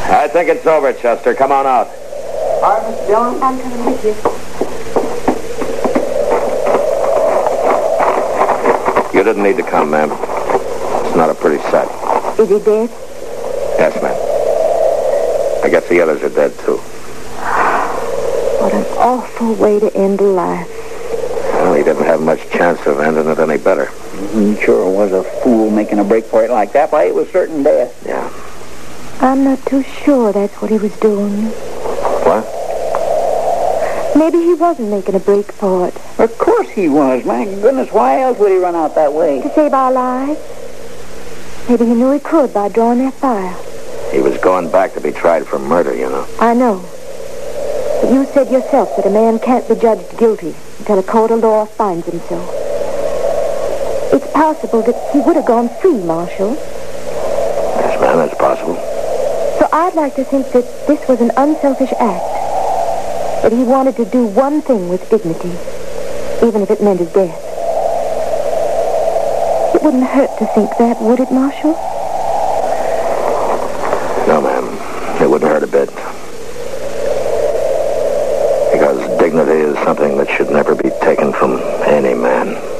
I think it's over, Chester. Come on out. All right, Mr. Dillon. I'm coming with you. You didn't need to come, ma'am. It's not a pretty sight. Is he dead? Yes, ma'am. I guess the others are dead, too. What an awful way to end a life. Well, he didn't have much chance of ending it any better. He sure was a fool making a break for it like that. Why, it was certain death. Yeah. I'm not too sure that's what he was doing. What? Maybe he wasn't making a break for it. Of course he was. My goodness, why else would he run out that way? To save our lives. Maybe he knew he could by drawing that fire. He was going back to be tried for murder, you know. I know. But you said yourself that a man can't be judged guilty until a court of law finds him so. It's possible that he would have gone free, Marshal. Yes, ma'am, it's possible. So I'd like to think that this was an unselfish act. That he wanted to do one thing with dignity, even if it meant his death. It wouldn't hurt to think that, would it, Marshal? No, ma'am. It wouldn't hurt a bit. Because dignity is something that should never be taken from any man.